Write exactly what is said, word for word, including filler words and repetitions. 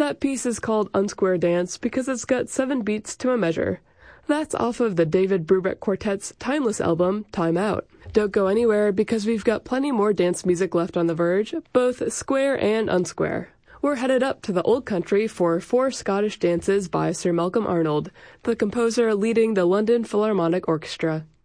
That piece is called Unsquare Dance because it's got seven beats to a measure. That's off of the David Brubeck Quartet's timeless album, Time Out. Don't go anywhere because we've got plenty more dance music left on the verge, both square and unsquare. We're headed up to the old country for Four Scottish Dances by Sir Malcolm Arnold, the composer leading the London Philharmonic Orchestra.